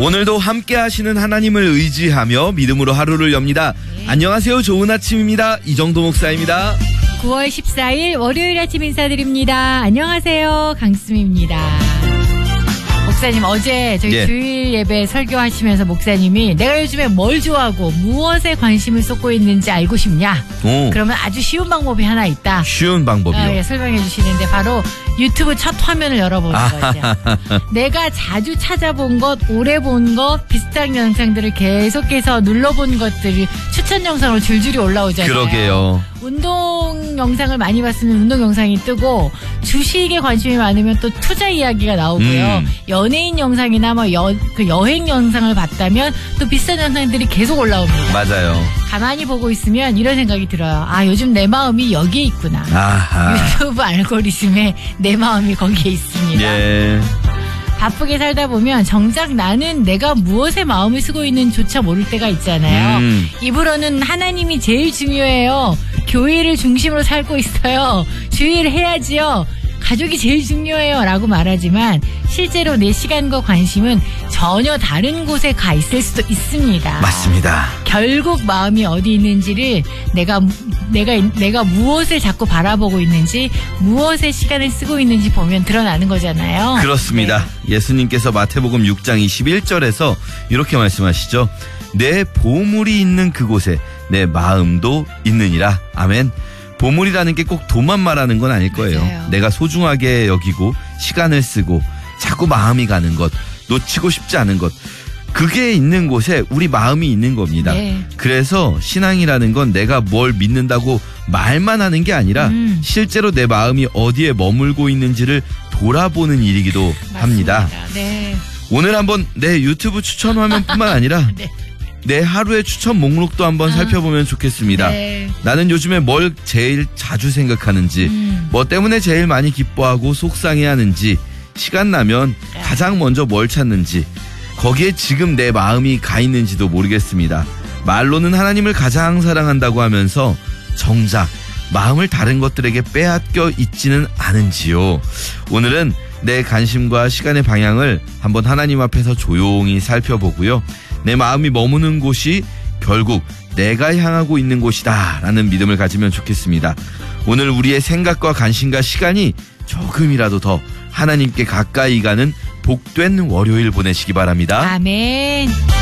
오늘도 함께 하시는 하나님을 의지하며 믿음으로 하루를 엽니다. 네. 안녕하세요. 좋은 아침입니다. 이정도 목사입니다. 9월 14일 월요일 아침 인사드립니다. 안녕하세요. 강수미입니다. 목사님, 어제 저희 주일 예배 설교하시면서 목사님이 내가 요즘에 뭘 좋아하고 무엇에 관심을 쏟고 있는지 알고 싶냐? 그러면 아주 쉬운 방법이 하나 있다. 쉬운 방법이요? 예, 설명해 주시는데 바로 유튜브 첫 화면을 열어보는 거죠. 내가 자주 찾아본 것, 오래 본 것, 비슷한 영상들을 계속해서 눌러본 것들이 추천 영상으로 줄줄이 올라오잖아요. 그러게요. 운동 영상을 많이 봤으면 운동 영상이 뜨고, 주식에 관심이 많으면 또 투자 이야기가 나오고요. 연예인 영상이나 여행 영상을 봤다면 또 비슷한 영상들이 계속 올라옵니다. 맞아요. 가만히 보고 있으면 이런 생각이 들어요. 아, 요즘 내 마음이 여기에 있구나. 아하. 유튜브 알고리즘에 내 마음이 거기에 있습니다. 예. 바쁘게 살다 보면 정작 나는 내가 무엇에 마음을 쓰고 있는지조차 모를 때가 있잖아요. 입으로는 하나님이 제일 중요해요. 교회를 중심으로 살고 있어요. 주일 해야지요. 가족이 제일 중요해요. 라고 말하지만 실제로 내 시간과 관심은 전혀 다른 곳에 가 있을 수도 있습니다. 맞습니다. 결국 마음이 어디 있는지를 내가 무엇을 자꾸 바라보고 있는지, 무엇에 시간을 쓰고 있는지 보면 드러나는 거잖아요. 그렇습니다. 네. 예수님께서 마태복음 6장 21절에서 이렇게 말씀하시죠. 내 보물이 있는 그곳에 내 마음도 있느니라. 아멘. 보물이라는 게 꼭 돈만 말하는 건 아닐 거예요. 맞아요. 내가 소중하게 여기고 시간을 쓰고 자꾸 마음이 가는 것, 놓치고 싶지 않은 것, 그게 있는 곳에 우리 마음이 있는 겁니다. 네. 그래서 신앙이라는 건 내가 뭘 믿는다고 말만 하는 게 아니라 실제로 내 마음이 어디에 머물고 있는지를 돌아보는 일이기도 합니다. 네. 오늘 한번 내 유튜브 추천 화면뿐만 아니라 네. 내 하루의 추천 목록도 한번 살펴보면 좋겠습니다. 네. 나는 요즘에 뭘 제일 자주 생각하는지, 뭐 때문에 제일 많이 기뻐하고 속상해하는지, 시간 나면 가장 먼저 뭘 찾는지, 거기에 지금 내 마음이 가 있는지도 모르겠습니다. 말로는 하나님을 가장 사랑한다고 하면서 정작 마음을 다른 것들에게 빼앗겨 있지는 않은지요. 오늘은 내 관심과 시간의 방향을 한번 하나님 앞에서 조용히 살펴보고요. 내 마음이 머무는 곳이 결국 내가 향하고 있는 곳이다 라는 믿음을 가지면 좋겠습니다. 오늘 우리의 생각과 관심과 시간이 조금이라도 더 하나님께 가까이 가는 복된 월요일 보내시기 바랍니다. 아멘.